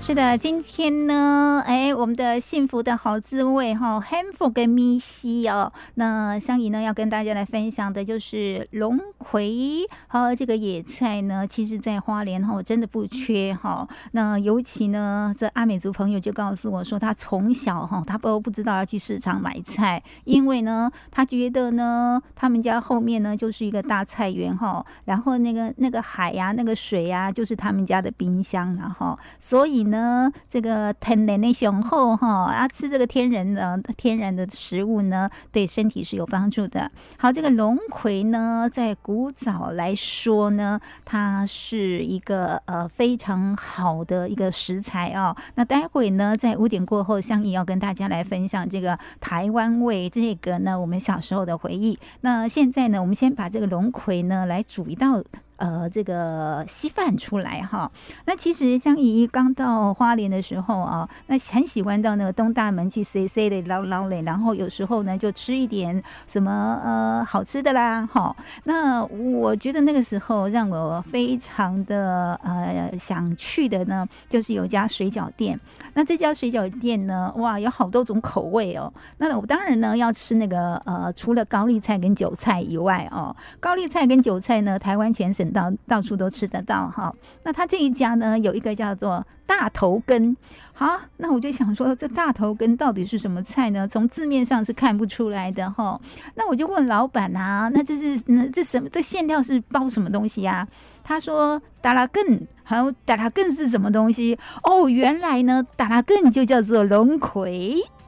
是的，今天呢，我们的幸福的好滋味哈 ，Hanford 跟咪西哦，那香怡呢要跟大家来分享的就是龙葵和这个野菜呢，其实在花莲哈真的不缺哈。那尤其呢，这阿美族朋友就告诉我说，他从小哈他都不知道要去市场买菜，因为呢，他觉得呢，他们家后面呢就是一个大菜园哈，然后那个海呀、那个水呀，就是他们家的冰箱然后，所以呢。这个天然的雄厚哈，吃这个天然的食物呢，对身体是有帮助的。好，这个龙葵呢，在古早来说呢，它是一个非常好的一个食材哦。那待会呢，在5点过后，香怡要跟大家来分享这个台湾味，这个呢，我们小时候的回忆。那现在呢，我们先把这个龙葵呢来煮一道。这个稀饭出来哈，那其实香怡刚到花莲的时候啊，那很喜欢到那个东大门去塞的捞嘞，然后有时候呢就吃一点什么好吃的啦哈。那我觉得那个时候让我非常的想去的呢，就是有一家水饺店。那这家水饺店呢，哇，有好多种口味哦。那我当然呢要吃那个除了高丽菜跟韭菜以外哦，高丽菜跟韭菜呢，台湾全省到处都吃得到哈。那他这一家呢，有一个叫做大头根。好，那我就想说，这大头根到底是什么菜呢？从字面上是看不出来的哈。那我就问老板啊，那这馅料是包什么东西啊？他说达拉根，还有达拉根是什么东西？哦，原来呢达拉根就叫做龙葵。